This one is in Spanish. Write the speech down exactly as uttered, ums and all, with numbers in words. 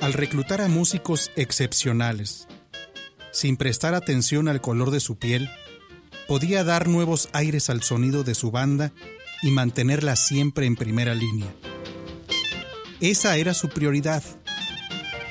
Al reclutar a músicos excepcionales, sin prestar atención al color de su piel, podía dar nuevos aires al sonido de su banda y mantenerla siempre en primera línea. Esa era su prioridad.